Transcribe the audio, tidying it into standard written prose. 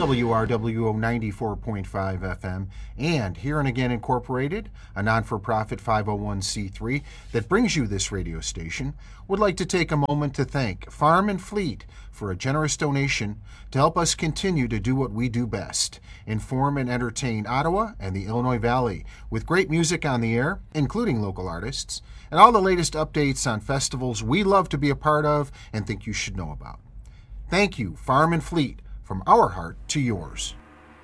WRWO 94.5 FM, and Here and Again Incorporated, a non-for-profit 501c3 that brings you this radio station, would like to take a moment to thank Farm and Fleet for a generous donation to help us continue to do what we do best, inform and entertain Ottawa and the Illinois Valley with great music on the air, including local artists, and all the latest updates on festivals we love to be a part of and think you should know about. Thank you, Farm and Fleet, from our heart to yours.